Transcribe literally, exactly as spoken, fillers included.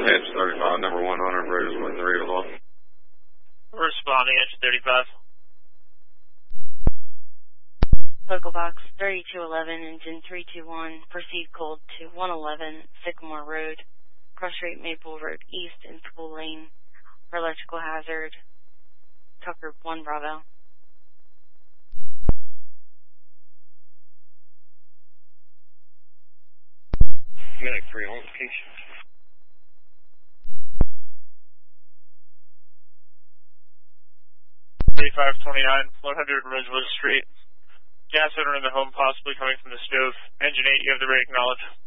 Edge thirty-five, number one hundred, Bridge with the read as well. Responding, Edge thirty-five. Local box thirty-two eleven, engine three two one, proceed cold to one eleven Sycamore Road, cross rate Maple Road East in Pool Lane, for electrical hazard, Tucker one Bravo. Medic three on location. thirty-five twenty-nine, one hundred Ridgewood Street. Gas odor in the home, possibly coming from the stove. Engine eight, you have the rate, acknowledge.